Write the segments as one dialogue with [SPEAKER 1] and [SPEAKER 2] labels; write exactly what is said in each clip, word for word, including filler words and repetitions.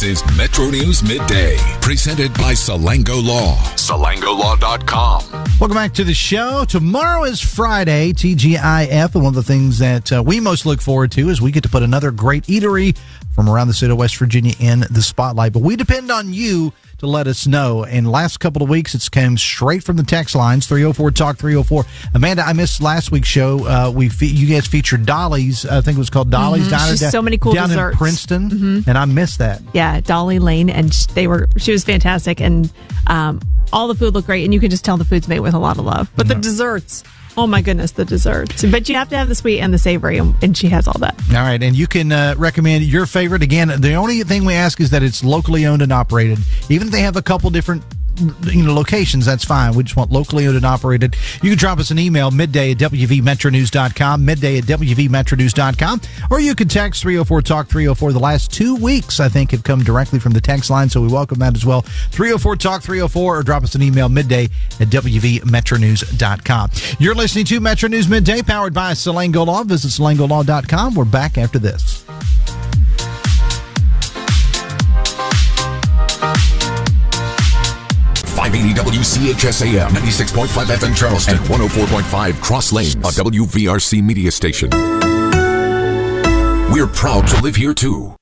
[SPEAKER 1] This is Metro News Midday, presented by Salango Law. Salango Law dot com.
[SPEAKER 2] Welcome back to the show. Tomorrow is Friday, T G I F, and one of the things that uh, we most look forward to is we get to put another great eatery from around the state of West Virginia in the spotlight. But we depend on you to let us know. And last couple of weeks, it's came straight from the text lines, three oh four talk three oh four. Amanda, I missed last week's show. Uh, we fe- You guys featured Dolly's, I think it was called Dolly's
[SPEAKER 3] mm-hmm.
[SPEAKER 2] Diner.
[SPEAKER 3] She's
[SPEAKER 2] down,
[SPEAKER 3] so many cool
[SPEAKER 2] down
[SPEAKER 3] desserts.
[SPEAKER 2] in Princeton,
[SPEAKER 3] mm-hmm.
[SPEAKER 2] and I missed that.
[SPEAKER 3] Yeah, Dolly Lane, and they were she was fantastic. And um, all the food looked great, and you can just tell the food's made with a lot of love. But mm-hmm. the desserts... Oh, my goodness, the desserts. But you have to have the sweet and the savory, and, and she has all that.
[SPEAKER 2] All right, and you can uh, recommend your favorite. Again, the only thing we ask is that it's locally owned and operated. Even if they have a couple different you know, locations, that's fine. We just want locally owned and operated. You can drop us an email, midday at W V Metro News dot com, midday at W V Metro News dot com, or you can text three oh four talk three oh four. The last two weeks, I think, have come directly from the text line, so we welcome that as well. three oh four talk three oh four, or drop us an email, midday at W V Metro News dot com. You're listening to Metro News Midday, powered by Salango Law. Visit Salango Law dot com. We're back after this.
[SPEAKER 1] five eighty W C H S A M, ninety-six point five F M Charleston, and one oh four point five Cross Lanes, a W V R C media station. We're proud to live here, too.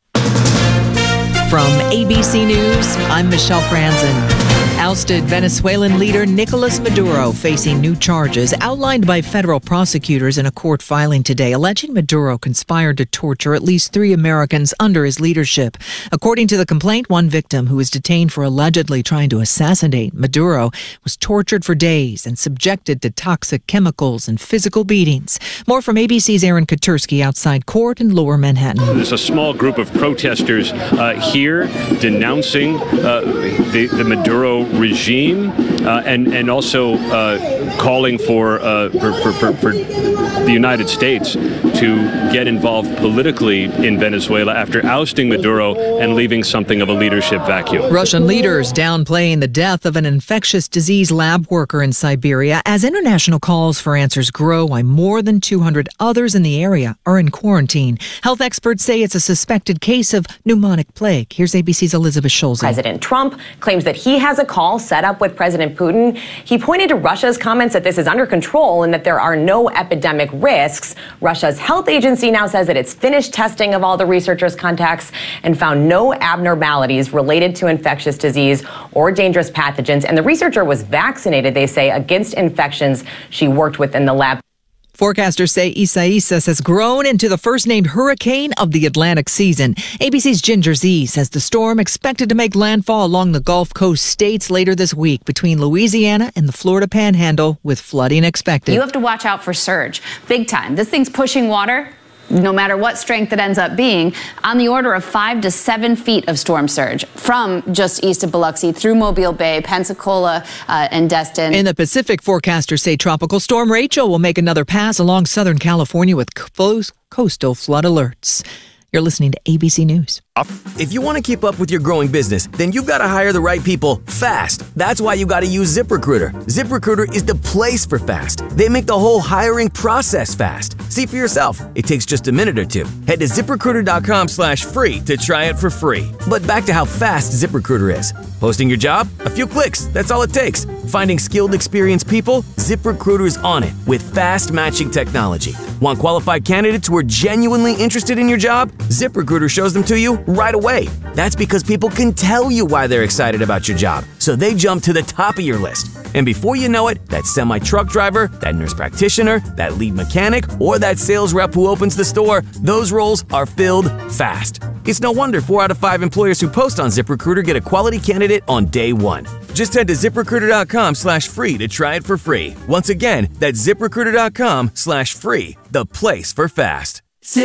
[SPEAKER 4] From A B C News, I'm Michelle Franzen. Ousted Venezuelan leader Nicolas Maduro facing new charges outlined by federal prosecutors in a court filing today, alleging Maduro conspired to torture at least three Americans under his leadership. According to the complaint, one victim who was detained for allegedly trying to assassinate Maduro was tortured for days and subjected to toxic chemicals and physical beatings. More from A B C's Aaron Katursky outside court in Lower Manhattan.
[SPEAKER 5] There's a small group of protesters uh, here denouncing uh, the, the Maduro regime uh, and and also uh, calling for, uh, for, for, for for the United States to get involved politically in Venezuela after ousting Maduro and leaving something of a leadership vacuum.
[SPEAKER 4] Russian leaders downplaying the death of an infectious disease lab worker in Siberia as international calls for answers grow while more than two hundred others in the area are in quarantine. Health experts say it's a suspected case of pneumonic plague. Here's A B C's Elizabeth Schulze.
[SPEAKER 6] President Trump claims that he has a call set up with President Putin. He pointed to Russia's comments that this is under control and that there are no epidemic risks. Russia's health agency now says that it's finished testing of all the researchers' contacts and found no abnormalities related to infectious disease or dangerous pathogens. And the researcher was vaccinated, they say, against infections she worked with in the lab.
[SPEAKER 4] Forecasters say Isaias has grown into the first-named hurricane of the Atlantic season. A B C's Ginger Z says the storm expected to make landfall along the Gulf Coast states later this week between Louisiana and the Florida Panhandle, with flooding expected.
[SPEAKER 7] You have to watch out for surge, big time. This thing's pushing water, no matter what strength it ends up being, on the order of five to seven feet of storm surge from just east of Biloxi through Mobile Bay, Pensacola, uh, and Destin.
[SPEAKER 4] In the Pacific, forecasters say Tropical Storm Rachel will make another pass along Southern California with close coastal flood alerts. You're listening to A B C News.
[SPEAKER 8] If you want to keep up with your growing business, then you've got to hire the right people fast. That's why you got to use ZipRecruiter. ZipRecruiter is the place for fast. They make the whole hiring process fast. See for yourself. It takes just a minute or two. Head to ZipRecruiter.com slash free to try it for free. But back to how fast ZipRecruiter is. Posting your job? A few clicks. That's all it takes. Finding skilled, experienced people? ZipRecruiter is on it with fast matching technology. Want qualified candidates who are genuinely interested in your job? ZipRecruiter shows them to you right away. That's because people can tell you why they're excited about your job, so they jump to the top of your list. And before you know it, that semi-truck driver, that nurse practitioner, that lead mechanic, or that sales rep who opens the store, those roles are filled fast. It's no wonder four out of five employers who post on ZipRecruiter get a quality candidate on day one. Just head to ZipRecruiter.com slash free to try it for free. Once again, that's ZipRecruiter.com slash free, the place for fast.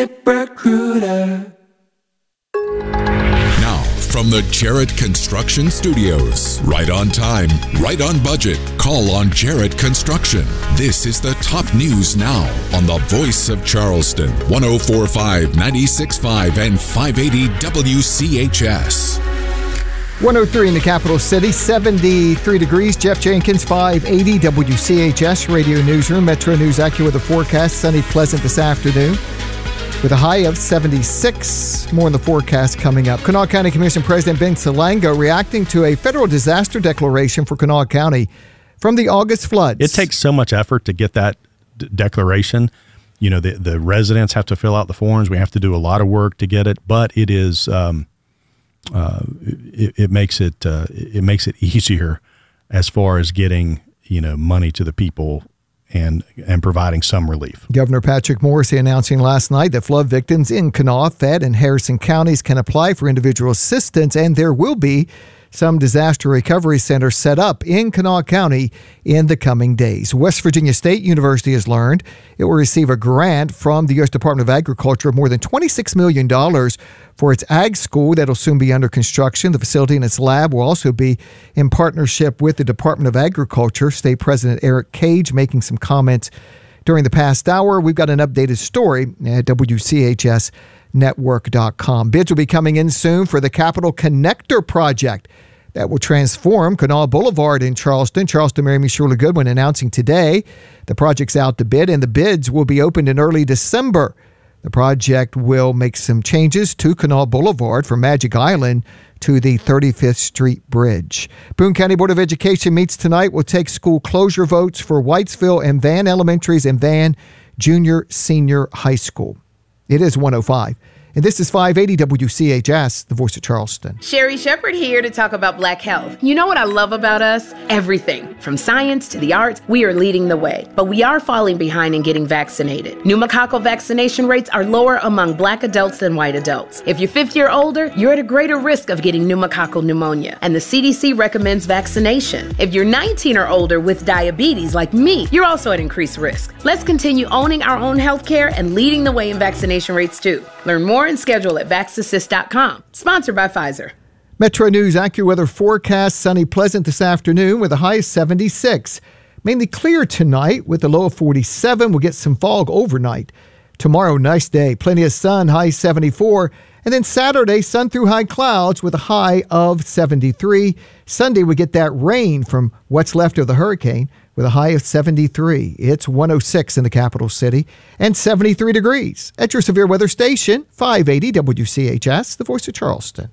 [SPEAKER 9] ZipRecruiter.
[SPEAKER 1] Now, from the Jarrett Construction Studios. Right on time, right on budget. Call on Jarrett Construction. This is the top news now on the voice of Charleston. one oh four point five, ninety-six point five, and five eighty W C H S.
[SPEAKER 10] one oh three in the capital city, seventy-three degrees. Jeff Jenkins, five eighty W C H S Radio Newsroom. Metro News Acura with a forecast. Sunny, pleasant this afternoon. with a high of seventy-six. More in the forecast coming up. Kanawha County Commission President Ben Salango reacting to a federal disaster declaration for Kanawha County from the August floods.
[SPEAKER 11] It takes so much effort to get that d- declaration. You know, the, the residents have to fill out the forms. We have to do a lot of work to get it, but it is um, uh, it, it makes it uh, it makes it easier as far as getting, you know, money to the people and and providing some relief.
[SPEAKER 10] Governor Patrick Morrisey announcing last night that flood victims in Kanawha, Fayette, and Harrison counties can apply for individual assistance, and there will be some disaster recovery centers set up in Kanawha County in the coming days. West Virginia State University has learned it will receive a grant from the U S Department of Agriculture of more than twenty-six million dollars for its ag school that'll soon be under construction. The facility and its lab will also be in partnership with the Department of Agriculture. State President Eric Cage making some comments during the past hour. We've got an updated story at W C H S network dot com. Bids will be coming in soon for the Capital Connector project that will transform Kanawha Boulevard in Charleston. Charleston Mayor Amy Shirley Goodwin announcing today the project's out to bid, and the bids will be opened in early December. The project will make some changes to Kanawha Boulevard from Magic Island to the thirty-fifth Street Bridge. Boone County Board of Education meets tonight. Will take school closure votes for Whitesville and Van Elementaries and Van Junior Senior High School. It is one oh five. And this is five eighty W C H S, the voice of Charleston.
[SPEAKER 12] Sherry Shepard here to talk about Black Health. You know what I love about us? Everything. From science to the arts, we are leading the way. But we are falling behind in getting vaccinated. Pneumococcal vaccination rates are lower among Black adults than white adults. If you're fifty or older, you're at a greater risk of getting pneumococcal pneumonia. And the C D C recommends vaccination. If you're nineteen or older with diabetes like me, you're also at increased risk. Let's continue owning our own health care and leading the way in vaccination rates too. Learn more and schedule at vax assist dot com. Sponsored by Pfizer.
[SPEAKER 10] Metro News AccuWeather forecast: sunny, pleasant this afternoon with a high of seventy-six. Mainly clear tonight with a low of forty-seven. We'll get some fog overnight. Tomorrow, nice day. Plenty of sun, high seventy-four. And then Saturday, sun through high clouds with a high of seventy-three. Sunday, we get that rain from what's left of the hurricane with a high of seventy-three. It's one oh six in the capital city and seventy-three degrees. At your severe weather station, five eighty W C H S, the voice of Charleston.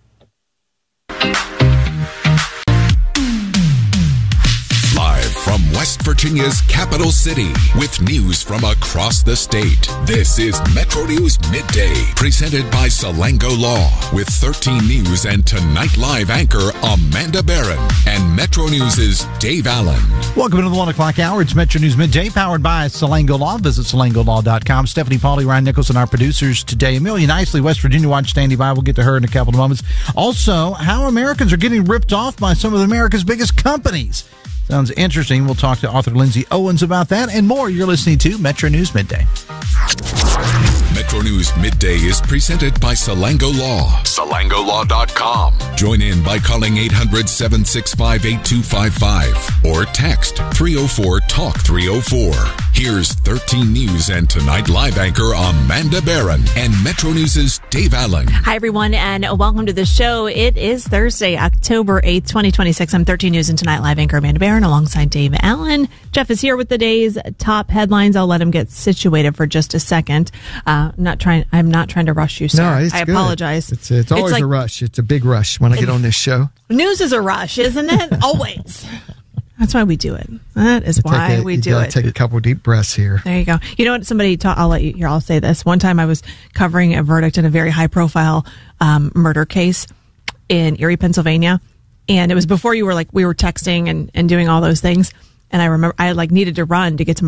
[SPEAKER 1] Live from West Virginia's capital city with news from across the state. This is Metro News Midday, presented by Salango Law, with thirteen News and Tonight Live anchor Amanda Barron and Metro News' Dave Allen.
[SPEAKER 2] Welcome to the one o'clock hour. It's Metro News Midday, powered by Salango Law. Visit salango law dot com. Stephanie Pauly, Ryan Nicholson, our producers today. Amelia Nicely, West Virginia Watch, standing by. We'll get to her in a couple of moments. Also, how Americans are getting ripped off by some of America's biggest companies. Sounds interesting. We'll talk to author Lindsay Owens about that and more. You're listening to Metro News Midday.
[SPEAKER 1] Metro News Midday is presented by Salango Law. salango law dot com. Join in by calling eight hundred, seven six five, eight two five five or text three oh four, talk three oh four. Here's thirteen News and Tonight Live anchor Amanda Barron and Metro News' Dave Allen.
[SPEAKER 3] Hi, everyone, and welcome to the show. It is Thursday, October eighth, twenty twenty-six. I'm thirteen News and Tonight Live anchor Amanda Barron alongside Dave Allen. Jeff is here with the day's top headlines. I'll let him get situated for just a second. Uh, I'm not trying. I'm not trying to rush you, sir.
[SPEAKER 10] No, it's
[SPEAKER 3] I
[SPEAKER 10] good.
[SPEAKER 3] apologize.
[SPEAKER 10] It's, it's always
[SPEAKER 3] it's like,
[SPEAKER 10] a rush. It's a big rush when I get on this show.
[SPEAKER 3] News is a rush, isn't it? Always. That's why we do it. That is why
[SPEAKER 10] a,
[SPEAKER 3] we
[SPEAKER 10] you
[SPEAKER 3] do
[SPEAKER 10] gotta
[SPEAKER 3] it.
[SPEAKER 10] Take a couple deep breaths here.
[SPEAKER 3] There you go. You know what? Somebody taught. I'll let you here. I'll say this. One time, I was covering a verdict in a very high-profile um, murder case in Erie, Pennsylvania, and it was before you were like we were texting and and doing all those things. And I remember I like needed to run to get to my